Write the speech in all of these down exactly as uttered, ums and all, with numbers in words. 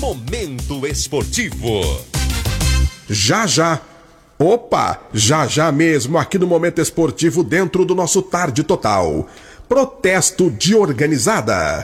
Momento Esportivo. Já já, opa, já já mesmo aqui no Momento Esportivo dentro do nosso Tarde Total. Protesto de organizada.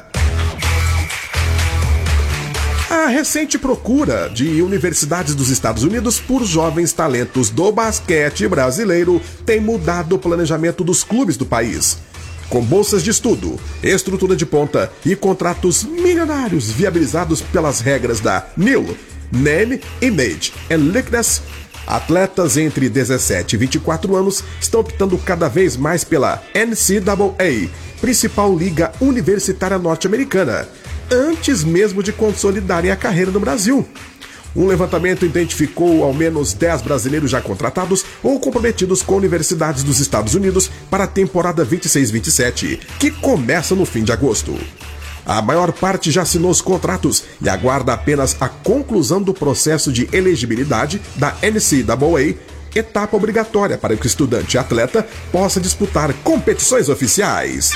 A recente procura de universidades dos Estados Unidos por jovens talentos do basquete brasileiro tem mudado o planejamento dos clubes do país. Com bolsas de estudo, estrutura de ponta e contratos milionários viabilizados pelas regras da N I L, Name, Image and Likeness, atletas entre dezessete e vinte e quatro anos estão optando cada vez mais pela N C double A, principal liga universitária norte-americana, antes mesmo de consolidarem a carreira no Brasil. Um levantamento identificou ao menos dez brasileiros já contratados ou comprometidos com universidades dos Estados Unidos para a temporada vinte e seis vinte e sete, que começa no fim de agosto. A maior parte já assinou os contratos e aguarda apenas a conclusão do processo de elegibilidade da N C double A, etapa obrigatória para que o estudante e atleta possa disputar competições oficiais.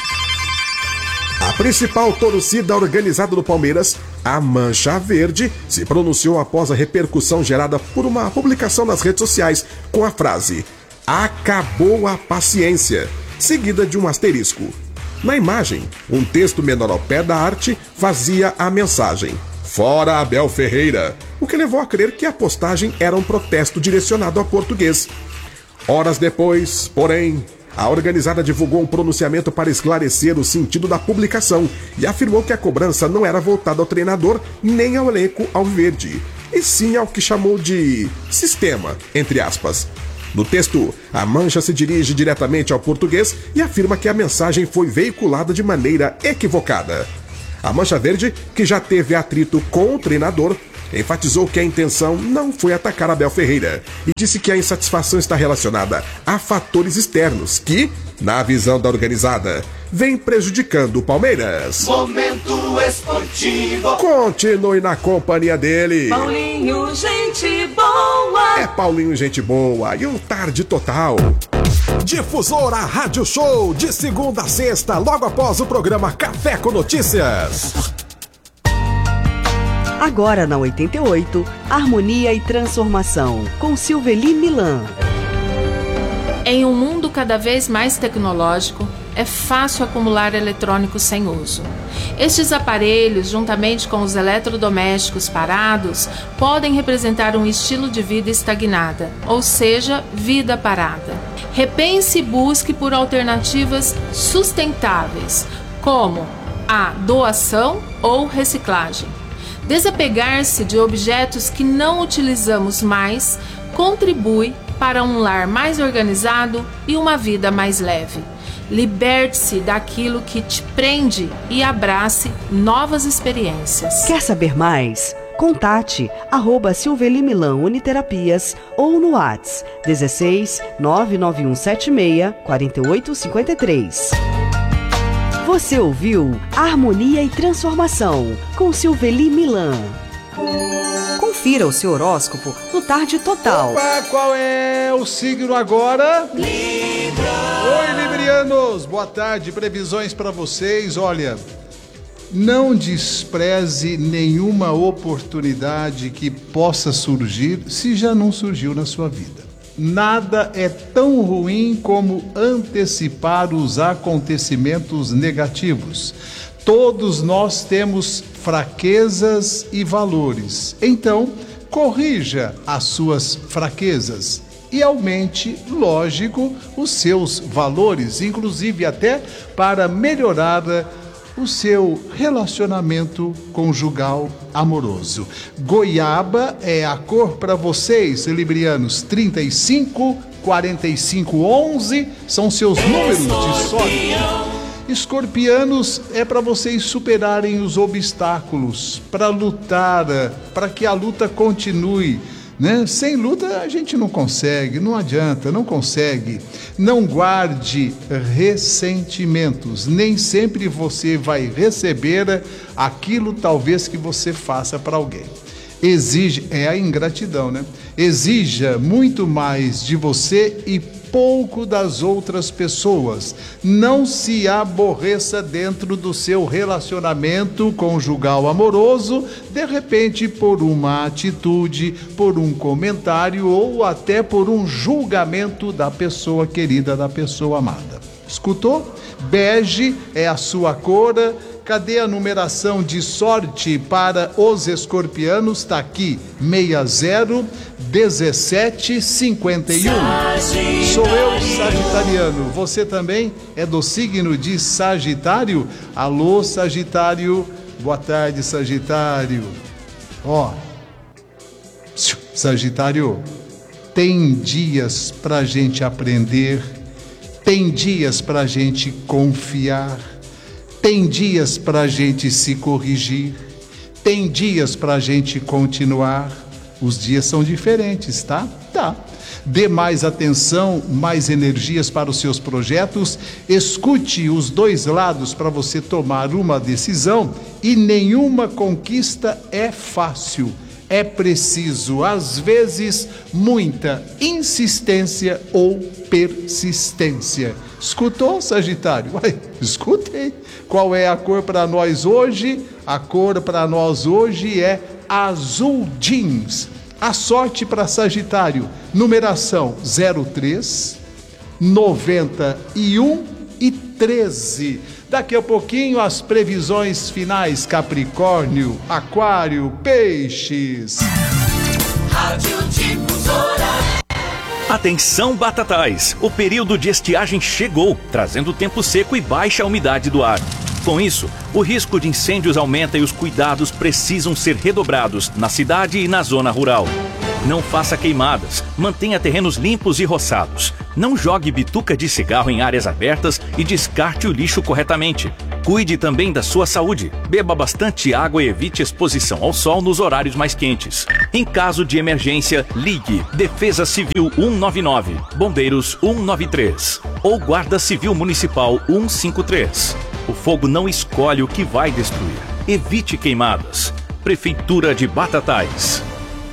A principal torcida organizada do Palmeiras, a Mancha Verde, se pronunciou após a repercussão gerada por uma publicação nas redes sociais com a frase "Acabou a paciência", seguida de um asterisco. Na imagem, um texto menor ao pé da arte fazia a mensagem "Fora Abel Ferreira", o que levou a crer que a postagem era um protesto direcionado ao português. Horas depois, porém, a organizada divulgou um pronunciamento para esclarecer o sentido da publicação e afirmou que a cobrança não era voltada ao treinador nem ao elenco alviverde, e sim ao que chamou de sistema, entre aspas. No texto, a Mancha se dirige diretamente ao português e afirma que a mensagem foi veiculada de maneira equivocada. A Mancha Verde, que já teve atrito com o treinador, enfatizou que a intenção não foi atacar Abel Ferreira e disse que a insatisfação está relacionada a fatores externos que, na visão da organizada, vem prejudicando o Palmeiras. Momento Esportivo. Continue na companhia dele. Paulinho, gente boa. É Paulinho, gente boa e um Tarde Total. Difusora Rádio Show, de segunda a sexta, logo após o programa Café com Notícias. Agora na oitenta e oito, Harmonia e Transformação, com Silveli Milan. Em um mundo cada vez mais tecnológico, é fácil acumular eletrônicos sem uso. Estes aparelhos, juntamente com os eletrodomésticos parados, podem representar um estilo de vida estagnada, ou seja, vida parada. Repense e busque por alternativas sustentáveis, como a doação ou reciclagem. Desapegar-se de objetos que não utilizamos mais contribui para um lar mais organizado e uma vida mais leve. Liberte-se daquilo que te prende e abrace novas experiências. Quer saber mais? Contate arroba Silveli Milan Uniterapias ou no WhatsApp dezesseis nove nove um sete seis quatro oito cinco três. Você ouviu Harmonia e Transformação, com Silveli Milan. Confira o seu horóscopo no Tarde Total. Opa, qual é o signo agora? Libra. Oi, librianos, boa tarde, previsões para vocês. Olha, não despreze nenhuma oportunidade que possa surgir se já não surgiu na sua vida. Nada é tão ruim como antecipar os acontecimentos negativos. Todos nós temos fraquezas e valores. Então, corrija as suas fraquezas e aumente, lógico, os seus valores, inclusive até para melhorar o seu relacionamento conjugal amoroso. Goiaba é a cor para vocês, librianos. Trinta e cinco, quarenta e cinco, onze são seus números de sorte. Escorpianos é para vocês superarem os obstáculos, para lutar, para que a luta continue, né? Sem luta a gente não consegue, não adianta, não consegue. Não guarde ressentimentos, nem sempre você vai receber aquilo talvez que você faça para alguém. Exige, é a ingratidão, né? Exija muito mais de você e pouco das outras pessoas. Não se aborreça dentro do seu relacionamento conjugal amoroso, de repente por uma atitude, por um comentário ou até por um julgamento da pessoa querida, da pessoa amada. Escutou? Bege é a sua cor. Cadê a numeração de sorte para os escorpianos? Está aqui, seis zero um sete cinco um. Sou eu, sagitariano. Você também é do signo de Sagitário? Alô, Sagitário. Boa tarde, Sagitário. Ó, Sagitário, tem dias pra gente aprender, tem dias pra gente confiar, tem dias para a gente se corrigir, tem dias para a gente continuar. Os dias são diferentes, tá? Tá. Dê mais atenção, mais energias para os seus projetos. Escute os dois lados para você tomar uma decisão. E nenhuma conquista é fácil. É preciso, às vezes, muita insistência ou persistência. Escutou, Sagitário? Ué, escutei. Qual é a cor para nós hoje? A cor para nós hoje é azul jeans. A sorte para Sagitário, numeração zero três, noventa e um e treze. Daqui a pouquinho as previsões finais: Capricórnio, Aquário, Peixes. Rádio Difusora. Atenção, Batatais! O período de estiagem chegou, trazendo tempo seco e baixa umidade do ar. Com isso, o risco de incêndios aumenta e os cuidados precisam ser redobrados na cidade e na zona rural. Não faça queimadas, mantenha terrenos limpos e roçados. Não jogue bituca de cigarro em áreas abertas e descarte o lixo corretamente. Cuide também da sua saúde. Beba bastante água e evite exposição ao sol nos horários mais quentes. Em caso de emergência, ligue Defesa Civil cento e noventa e nove, Bombeiros cento e noventa e três ou Guarda Civil Municipal cento e cinquenta e três. O fogo não escolhe o que vai destruir. Evite queimadas. Prefeitura de Batatais.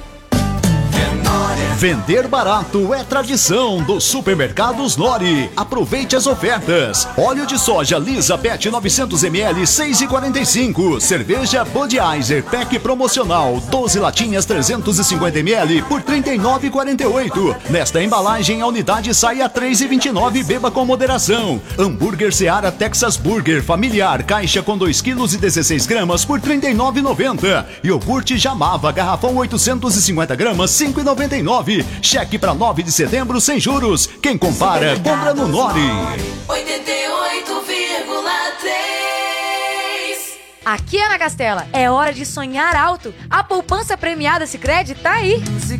Vender barato é tradição dos supermercados Nori. Aproveite as ofertas. Óleo de soja Lisa Pet novecentos mililitros, seis reais e quarenta e cinco centavos. Cerveja Budweiser Pack promocional, doze latinhas trezentos e cinquenta mililitros por trinta e nove reais e quarenta e oito centavos. Nesta embalagem a unidade sai a três reais e vinte e nove centavos. Beba com moderação. Hambúrguer Seara Texas Burger familiar, caixa com dois quilos e dezesseis gramas por trinta e nove reais e noventa centavos. Iogurte Jamava garrafão oitocentos e cinquenta gramas, cinco reais e noventa e nove centavos. Cheque para nove de setembro sem juros. Quem compara, compra no Nori. oitenta e oito vírgula três. Aqui é na Castela. É hora de sonhar alto. A poupança premiada Sicredi tá aí.